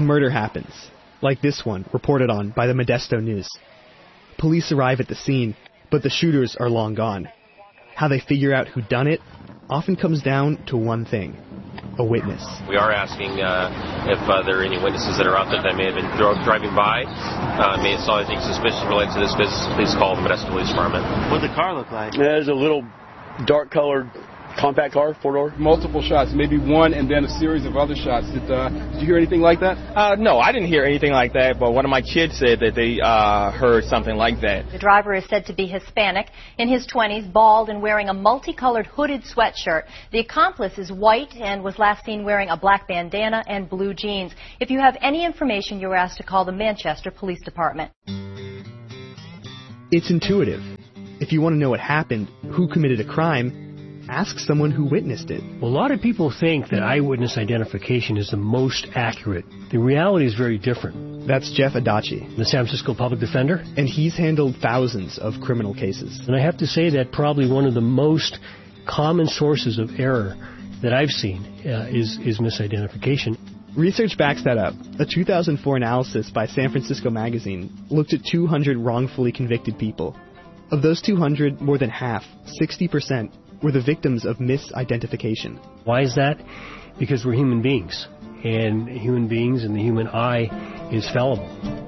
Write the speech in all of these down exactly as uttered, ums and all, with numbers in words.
murder happens, like this one reported on by the Modesto News. Police arrive at the scene, but the shooters are long gone. How they figure out who done it often comes down to one thing: a witness. We are asking uh, if uh, there are any witnesses that are out there that may have been dro- driving by, uh, may have saw anything suspicious related to this business. Please call the Modesto Police Department. What did the car look like? There's a little dark-colored compact car, four-door. Multiple shots, maybe one and then a series of other shots. Did, uh, did you hear anything like that? Uh, no, I didn't hear anything like that, but one of my kids said that they uh, heard something like that. The driver is said to be Hispanic, in his twenties, bald, and wearing a multicolored hooded sweatshirt. The accomplice is white and was last seen wearing a black bandana and blue jeans. If you have any information, you are asked to call the Manchester Police Department. It's intuitive. If you want to know what happened, who committed a crime, ask someone who witnessed it. Well, a lot of people think that eyewitness identification is the most accurate. The reality is very different. That's Jeff Adachi, the San Francisco public defender. And he's handled thousands of criminal cases. And I have to say that probably one of the most common sources of error that I've seen uh, is, is misidentification. Research backs that up. A two thousand four analysis by San Francisco Magazine looked at two hundred wrongfully convicted people. Of those two hundred, more than half, sixty percent, were the victims of misidentification. Why is that? Because we're human beings, and human beings and the human eye is fallible.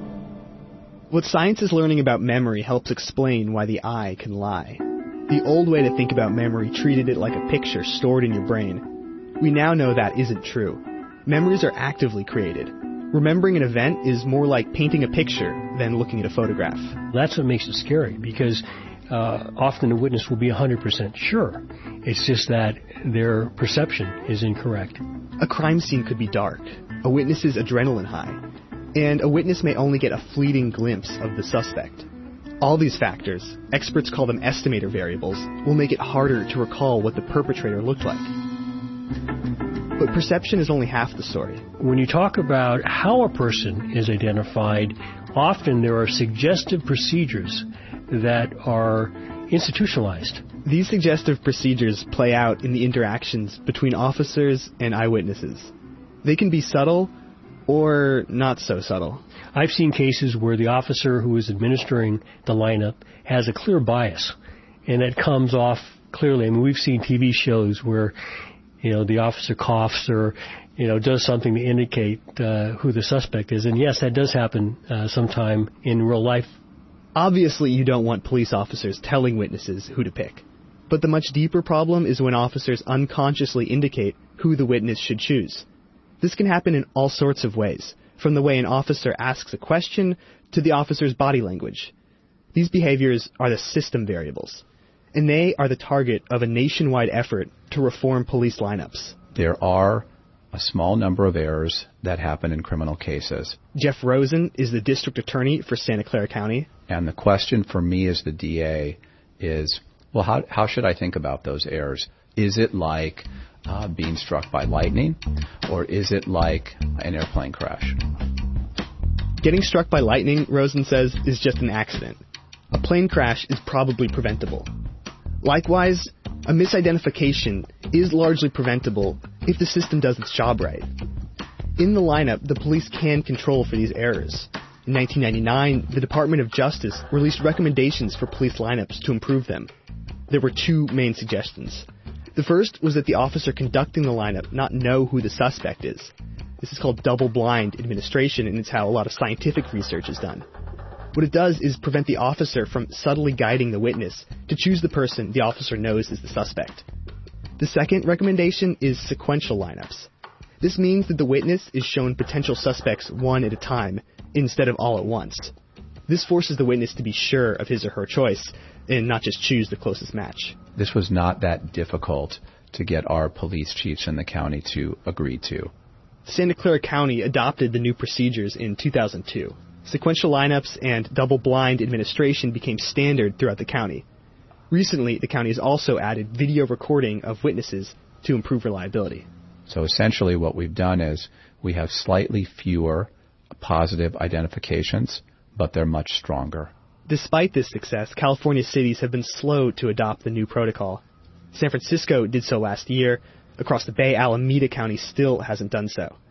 What science is learning about memory helps explain why the eye can lie. The old way to think about memory treated it like a picture stored in your brain. We now know that isn't true. Memories are actively created. Remembering an event is more like painting a picture than looking at a photograph. That's what makes it scary, because Uh, often a witness will be one hundred percent sure. It's just that their perception is incorrect. A crime scene could be dark, a witness's adrenaline high, and a witness may only get a fleeting glimpse of the suspect. All these factors, experts call them estimator variables, will make it harder to recall what the perpetrator looked like. But perception is only half the story. When you talk about how a person is identified, often there are suggestive procedures that are institutionalized. These suggestive procedures play out in the interactions between officers and eyewitnesses. They can be subtle or not so subtle. I've seen cases where the officer who is administering the lineup has a clear bias, and it comes off clearly. I mean, we've seen T V shows where, you know, the officer coughs or, you know, does something to indicate uh, who the suspect is. And yes, that does happen uh, sometime in real life. Obviously, you don't want police officers telling witnesses who to pick. But the much deeper problem is when officers unconsciously indicate who the witness should choose. This can happen in all sorts of ways, from the way an officer asks a question to the officer's body language. These behaviors are the system variables, and they are the target of a nationwide effort to reform police lineups. There are a small number of errors that happen in criminal cases. Jeff Rosen is the district attorney for Santa Clara County. And the question for me as the D A is, well, how, how should I think about those errors? Is it like uh, being struck by lightning, or is it like an airplane crash? Getting struck by lightning, Rosen says, is just an accident. A plane crash is probably preventable. Likewise, a misidentification is largely preventable if the system does its job right. In the lineup, the police can control for these errors. In nineteen ninety-nine, the Department of Justice released recommendations for police lineups to improve them. There were two main suggestions. The first was that the officer conducting the lineup not know who the suspect is. This is called double-blind administration, and it's how a lot of scientific research is done. What it does is prevent the officer from subtly guiding the witness to choose the person the officer knows is the suspect. The second recommendation is sequential lineups. This means that the witness is shown potential suspects one at a time instead of all at once. This forces the witness to be sure of his or her choice and not just choose the closest match. This was not that difficult to get our police chiefs in the county to agree to. Santa Clara County adopted the new procedures in two thousand two. Sequential lineups and double-blind administration became standard throughout the county. Recently, the county has also added video recording of witnesses to improve reliability. So essentially what we've done is we have slightly fewer positive identifications, but they're much stronger. Despite this success, California cities have been slow to adopt the new protocol. San Francisco did so last year. Across the Bay, Alameda County still hasn't done so.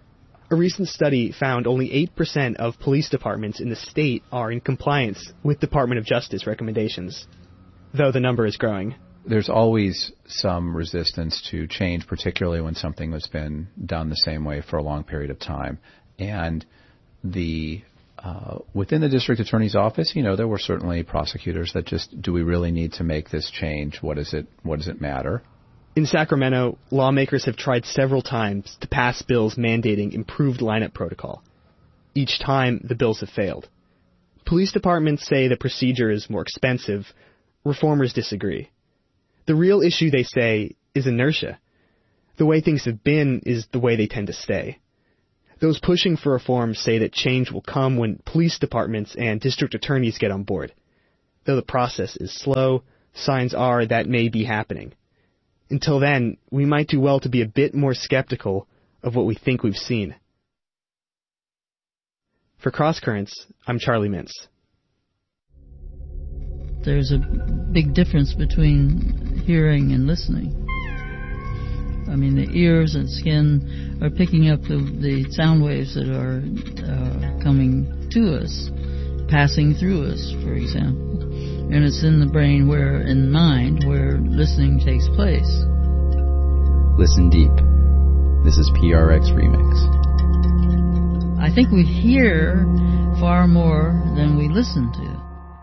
A recent study found only eight percent of police departments in the state are in compliance with Department of Justice recommendations, though the number is growing. There's always some resistance to change, particularly when something has been done the same way for a long period of time. And the uh, within the district attorney's office, you know, there were certainly prosecutors that just, do we really need to make this change? What is it? What does it matter? In Sacramento, lawmakers have tried several times to pass bills mandating improved lineup protocol. Each time, the bills have failed. Police departments say the procedure is more expensive. Reformers disagree. The real issue, they say, is inertia. The way things have been is the way they tend to stay. Those pushing for reform say that change will come when police departments and district attorneys get on board. Though the process is slow, signs are that may be happening. Until then, we might do well to be a bit more skeptical of what we think we've seen. For Cross Currents, I'm Charlie Mintz. There's a big difference between hearing and listening. I mean, the ears and skin are picking up the, the sound waves that are uh, coming to us, passing through us, for example. And it's in the brain where, in mind, where listening takes place. Listen deep. This is P R X Remix. I think we hear far more than we listen to.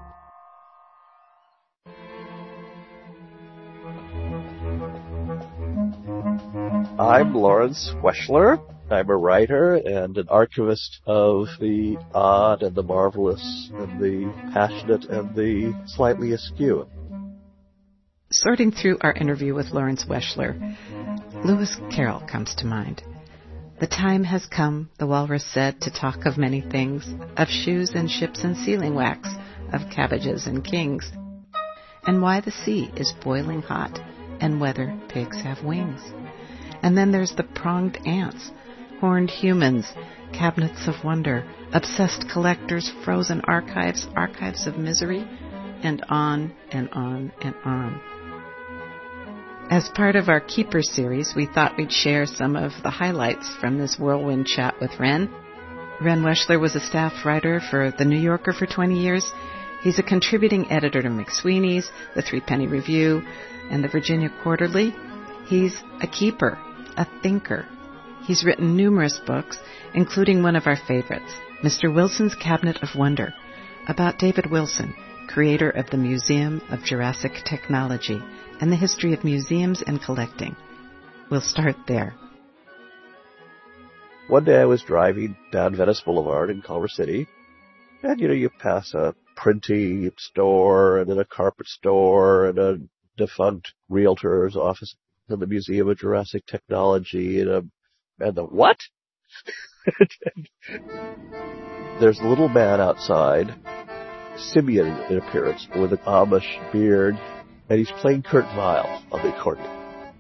I'm Lawrence Weschler. I'm a writer and an archivist of the odd and the marvelous and the passionate and the slightly askew. Sorting through our interview with Lawrence Weschler, Lewis Carroll comes to mind. The time has come, the walrus said, to talk of many things, of shoes and ships and sealing wax, of cabbages and kings, and why the sea is boiling hot, and whether pigs have wings. And then there's the pronged ants, horned humans, cabinets of wonder, obsessed collectors, frozen archives, archives of misery, and on and on and on. As part of our Keeper series, we thought we'd share some of the highlights from this whirlwind chat with Ren. Ren Weschler was a staff writer for The New Yorker for twenty years. He's a contributing editor to McSweeney's, The Threepenny Review, and the Virginia Quarterly. He's a keeper, a thinker. He's written numerous books, including one of our favorites, Mister Wilson's Cabinet of Wonder, about David Wilson, creator of the Museum of Jurassic Technology and the history of museums and collecting. We'll start there. One day I was driving down Venice Boulevard in Culver City, and, you know, you pass a printing store and then a carpet store and a defunct realtor's office and the Museum of Jurassic Technology and, a, and the what? There's a little man outside, simian in appearance, with an Amish beard, and he's playing Kurt Weill on the accordion.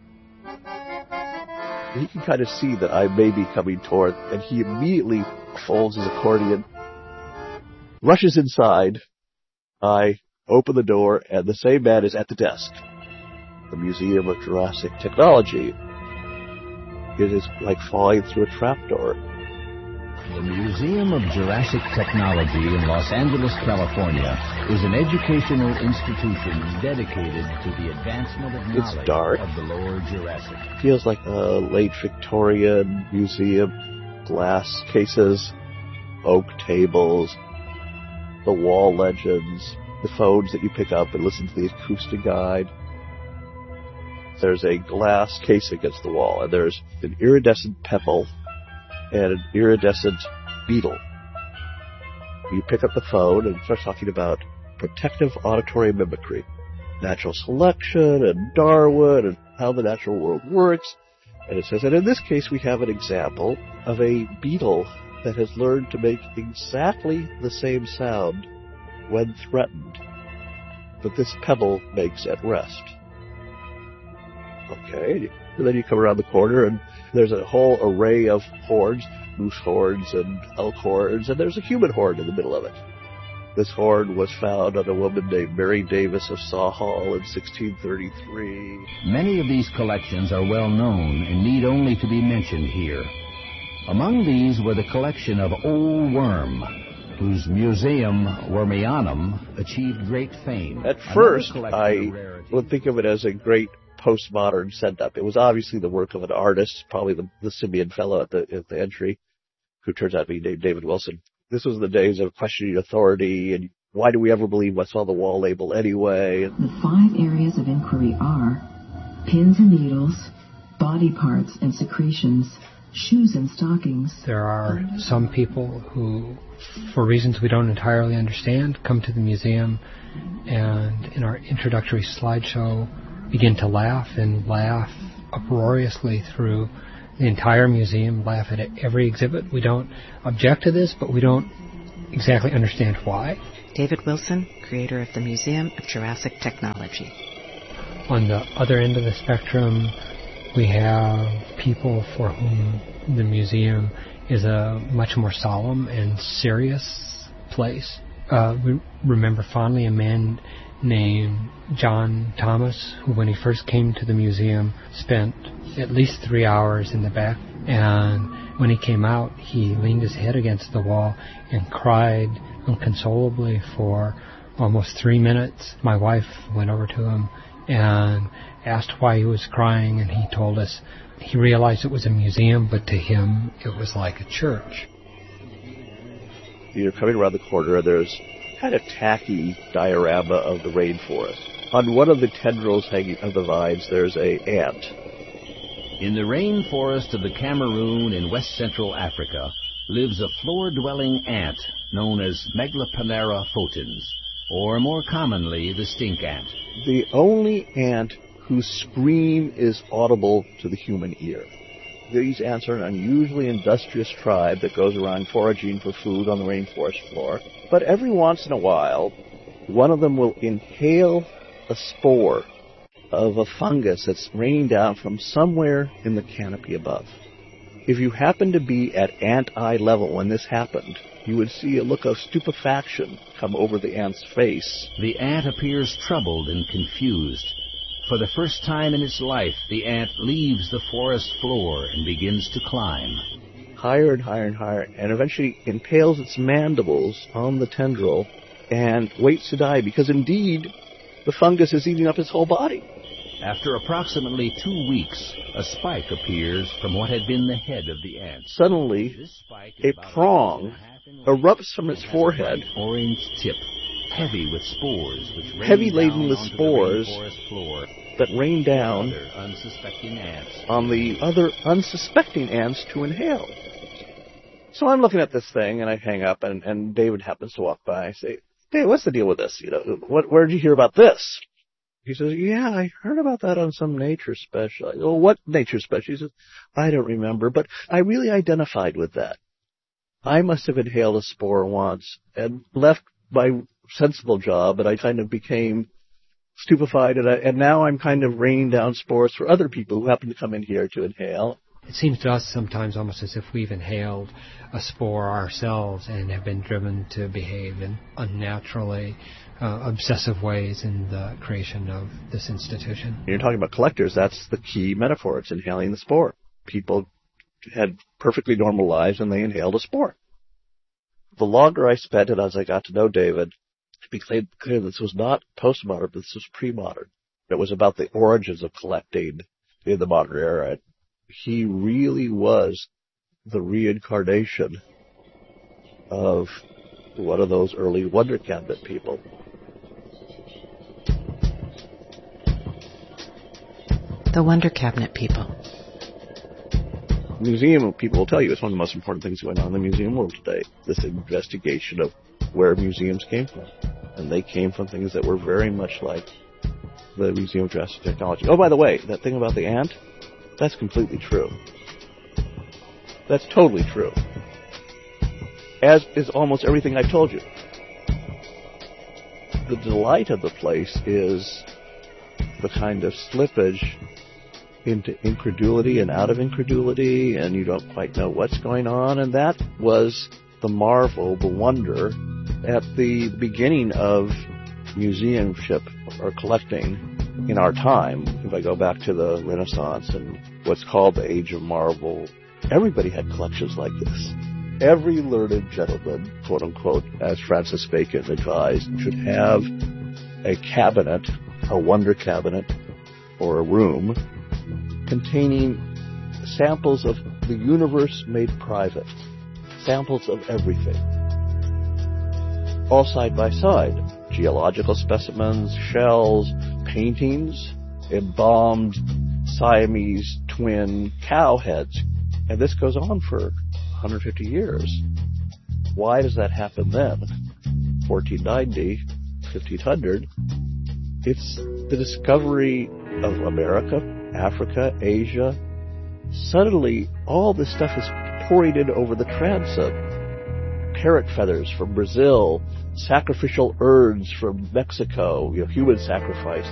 He can kind of see that I may be coming toward, and he immediately folds his accordion, rushes inside. I open the door, and the same man is at the desk. The Museum of Jurassic Technology. It is like falling through a trapdoor. The Museum of Jurassic Technology in Los Angeles, California, is an educational institution dedicated to the advancement of knowledge it's dark. of the lower Jurassic. It feels like a late Victorian museum. Glass cases, oak tables, the wall legends, the phones that you pick up and listen to the acoustic guide. There's a glass case against the wall, and there's an iridescent pebble and an iridescent beetle. You pick up the phone and start talking about protective auditory mimicry, natural selection and Darwin and how the natural world works. And it says, and in this case we have an example of a beetle that has learned to make exactly the same sound when threatened that this pebble makes at rest. Okay, and then you come around the corner and there's a whole array of horns, moose horns and elk horns, and there's a human horn in the middle of it. This horn was found on a woman named Mary Davis of Sawhall in sixteen thirty-three. Many of these collections are well known and need only to be mentioned here. Among these were the collection of Old Worm, whose museum, Wormianum, achieved great fame. At first, I would think of it as a great postmodern setup. It was obviously the work of an artist, probably the, the simian fellow at the, at the entry, who turns out to be David Wilson. This was the days of questioning authority and why do we ever believe what's on the wall label anyway? The five areas of inquiry are pins and needles, body parts and secretions, shoes and stockings. There are some people who, for reasons we don't entirely understand, come to the museum and in our introductory slideshow begin to laugh and laugh uproariously through the entire museum, laugh at every exhibit. We don't object to this, but we don't exactly understand why. David Wilson, creator of the Museum of Jurassic Technology. On the other end of the spectrum, we have people for whom the museum is a much more solemn and serious place. Uh, we remember fondly a man named John Thomas, who when he first came to the museum spent at least three hours in the back, and when he came out he leaned his head against the wall and cried inconsolably for almost three minutes. My wife went over to him and asked why he was crying, and he told us he realized it was a museum, but to him it was like a church. You're coming around the corner, there's kind of tacky diorama of the rainforest. On one of the tendrils hanging of the vines, there's a ant. In the rainforest of the Cameroon in west central Africa lives a floor-dwelling ant known as Megaloponera photons, or more commonly the stink ant. The only ant whose scream is audible to the human ear. These ants are an unusually industrious tribe that goes around foraging for food on the rainforest floor. But every once in a while, one of them will inhale a spore of a fungus that's raining down from somewhere in the canopy above. If you happen to be at ant eye level when this happened, you would see a look of stupefaction come over the ant's face. The ant appears troubled and confused. For the first time in its life, the ant leaves the forest floor and begins to climb. Higher and higher and higher, and eventually impales its mandibles on the tendril and waits to die, because indeed, the fungus is eating up its whole body. After approximately two weeks, a spike appears from what had been the head of the ant. Suddenly, a prong erupts from its forehead. Orange tip, heavy with spores, which rain heavy laden down with onto spores the rainforest floor that rain down other unsuspecting ants. on the other unsuspecting ants to inhale. So I'm looking at this thing, and I hang up, and, and David happens to walk by. I say, "Hey, what's the deal with this? You know, what? Where did you hear about this?" He says, "Yeah, I heard about that on some nature special." I go, "Well, what nature special?" He says, "I don't remember, but I really identified with that. I must have inhaled a spore once and left my sensible job, and I kind of became stupefied, and, I, and now I'm kind of raining down spores for other people who happen to come in here to inhale." It seems to us sometimes almost as if we've inhaled a spore ourselves and have been driven to behave in unnaturally uh, obsessive ways in the creation of this institution. You're talking about collectors. That's the key metaphor. It's inhaling the spore. People had perfectly normal lives, and they inhaled a spore. The longer I spent it as I got to know David, it became clear this was not postmodern, but this was pre-modern. It was about the origins of collecting in the modern era. He really was the reincarnation of one of those early Wonder Cabinet people. The Wonder Cabinet people. Museum people will tell you it's one of the most important things going on in the museum world today, this investigation of where museums came from. And they came from things that were very much like the Museum of Jurassic Technology. Oh, by the way, that thing about the ant, that's completely true. That's totally true. As is almost everything I've told you. The delight of the place is the kind of slippage into incredulity and out of incredulity, and you don't quite know what's going on, and that was the marvel, the wonder, at the beginning of museumship or collecting in our time. If I go back to the Renaissance and what's called the Age of Marvel, Everybody had collections like this. Every learned gentleman, quote unquote, as Francis Bacon advised, should have a cabinet, a wonder cabinet, or a room containing samples of the universe made private, samples of everything, all side by side, geological specimens, shells, paintings, embalmed Siamese twin cow heads, and this goes on for one hundred fifty years. Why does that happen then? fourteen ninety, fifteen hundred, it's the discovery of America, Africa, Asia. Suddenly, all this stuff is pouring in over the transom. Parrot feathers from Brazil, sacrificial urns from Mexico, you know, human sacrifice.